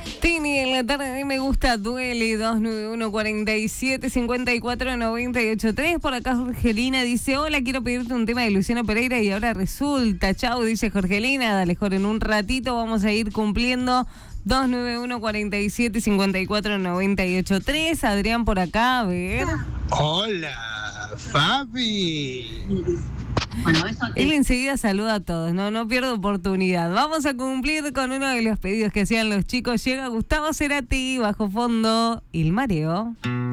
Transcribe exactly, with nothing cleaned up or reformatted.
Tini, en la tarde de Me Gusta Duele, dos nueve uno, cuatro siete, cinco cuatro, nueve ocho tres. Por acá Jorgelina dice, hola, quiero pedirte un tema de Luciano Pereira y ahora resulta. Chau, dice Jorgelina, dale, Jorge, en un ratito vamos a ir cumpliendo. dos nueve uno, cuatro siete, cinco cuatro, nueve ocho tres. Adrián por acá, a ver. Hola, Fabi. Bueno, eso te... Él enseguida saluda a todos, no, no pierdo oportunidad. Vamos a cumplir con uno de los pedidos que hacían los chicos. Llega Gustavo Cerati, bajo fondo, Il Mareo.